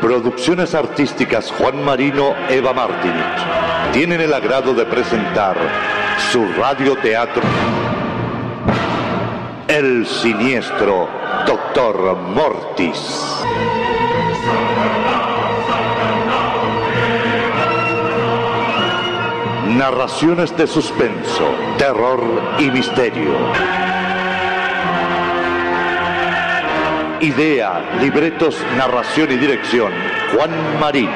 Producciones Artísticas Juan Marino, Eva Martinich tienen el agrado de presentar su radioteatro El Siniestro Dr. Mortis. Narraciones de suspenso, terror y misterio. Idea, libretos, narración y dirección, Juan Marino.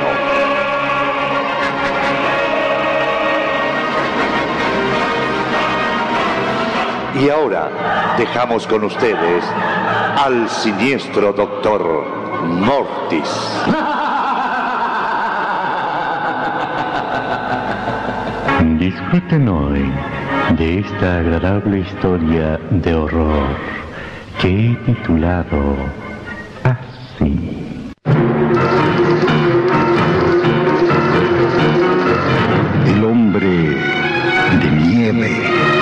Y ahora dejamos con ustedes al siniestro Dr. Mortis. Disfruten hoy de esta agradable historia de horror que he titulado así. El hombre de nieve.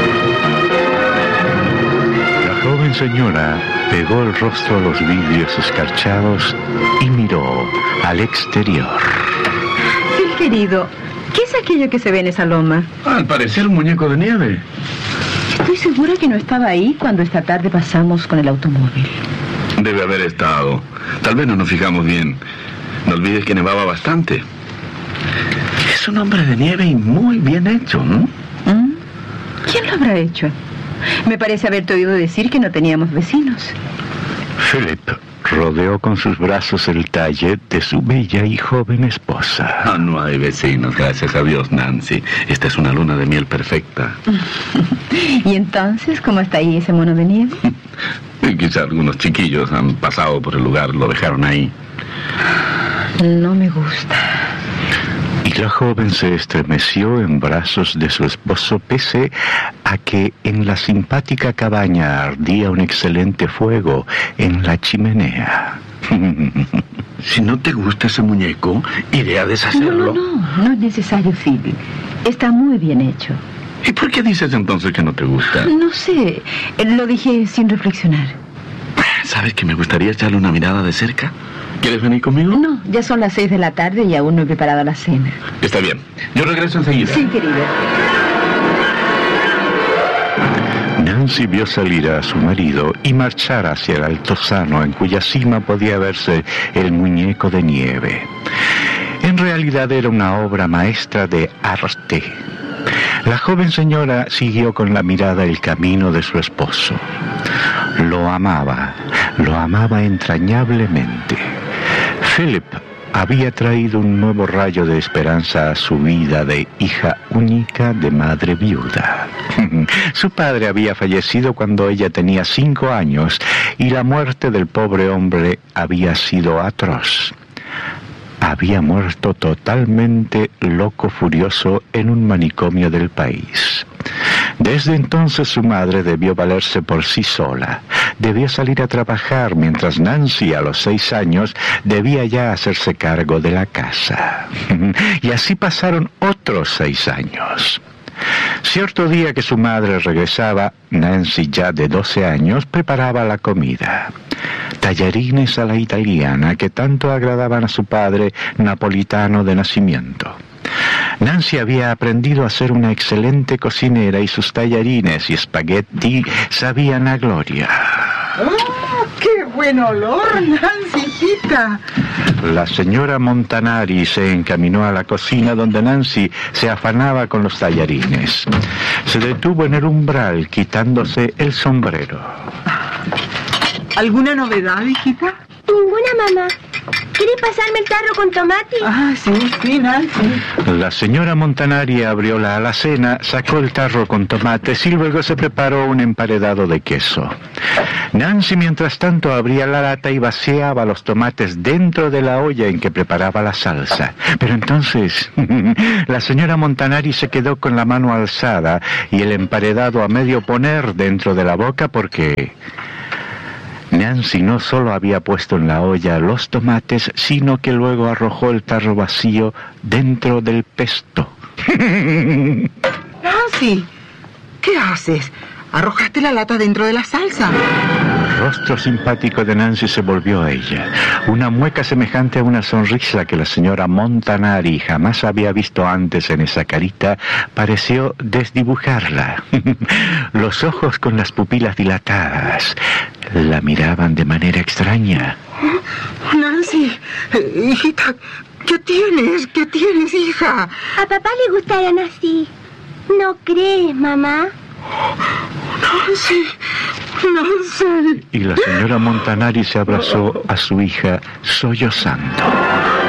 La joven señora pegó el rostro a los vidrios escarchados y miró al exterior. Phil, querido, ¿qué es aquello que se ve en esa loma? Al parecer un muñeco de nieve. Estoy segura que no estaba ahí cuando esta tarde pasamos con el automóvil. Debe haber estado. Tal vez no nos fijamos bien. No olvides que nevaba bastante. Es un hombre de nieve y muy bien hecho, ¿no? ¿Quién lo habrá hecho? Me parece haberte oído decir que no teníamos vecinos. Philip rodeó con sus brazos el talle de su bella y joven esposa. No hay vecinos, gracias a Dios, Nancy. Esta es una luna de miel perfecta. ¿Y entonces cómo está ahí ese mono de nieve? Quizá algunos chiquillos han pasado por el lugar, lo dejaron ahí. No me gusta. Y la joven se estremeció en brazos de su esposo pese a que en la simpática cabaña ardía un excelente fuego en la chimenea. Si no te gusta ese muñeco, iré a deshacerlo. No es necesario, Phil. Está muy bien hecho. ¿Y por qué dices entonces que no te gusta? No sé, lo dije sin reflexionar. ¿Sabes que me gustaría echarle una mirada de cerca? ¿Quieres venir conmigo? No, ya son las 6 de la tarde y aún no he preparado la cena. Está bien, yo regreso enseguida. Sí, querido. Nancy vio salir a su marido y marchar hacia el altozano en cuya cima podía verse el muñeco de nieve. En realidad era una obra maestra de arte. La joven señora siguió con la mirada el camino de su esposo. Lo amaba entrañablemente. Philip había traído un nuevo rayo de esperanza a su vida de hija única de madre viuda. Su padre había fallecido cuando ella tenía 5 años y la muerte del pobre hombre había sido atroz. Había muerto totalmente loco furioso en un manicomio del país. Desde entonces su madre debió valerse por sí sola. Debió salir a trabajar mientras Nancy a los 6 años debía ya hacerse cargo de la casa. Y así pasaron otros 6 años. Cierto día que su madre regresaba, Nancy, ya de 12 años, preparaba la comida. Tallarines a la italiana que tanto agradaban a su padre napolitano de nacimiento. Nancy había aprendido a ser una excelente cocinera y sus tallarines y espagueti sabían a gloria. ¡Oh, qué buen olor, Nancycita! La señora Montanari se encaminó a la cocina donde Nancy se afanaba con los tallarines. Se detuvo en el umbral quitándose el sombrero. ¿Alguna novedad, hijita? Ninguna, mamá. ¿Quiere pasarme el tarro con tomate? Sí, Nancy. La señora Montanari abrió la alacena, sacó el tarro con tomates y luego se preparó un emparedado de queso. Nancy, mientras tanto, abría la lata y vaciaba los tomates dentro de la olla en que preparaba la salsa. Pero entonces, la señora Montanari se quedó con la mano alzada y el emparedado a medio poner dentro de la boca porque Nancy no solo había puesto en la olla los tomates, sino que luego arrojó el tarro vacío dentro del pesto. Nancy, ¿qué haces? ¿Arrojaste la lata dentro de la salsa? El rostro simpático de Nancy se volvió a ella. Una mueca semejante a una sonrisa que la señora Montanari jamás había visto antes en esa carita pareció desdibujarla. Los ojos con las pupilas dilatadas la miraban de manera extraña. Nancy, hijita, ¿qué tienes? ¿Qué tienes, hija? A papá le gustarán así. ¿No crees, mamá? Nancy, Nancy. Y la señora Montanari se abrazó a su hija sollozando.